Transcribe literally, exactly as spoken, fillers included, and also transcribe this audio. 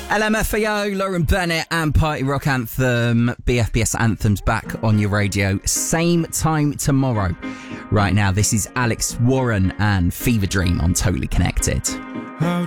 L M F A O, Lauren Bennett and Party Rock Anthem. B F B S Anthems back on your radio. Same time tomorrow. Right now, this is Alex Warren and Fever Dream on Totally Connected. How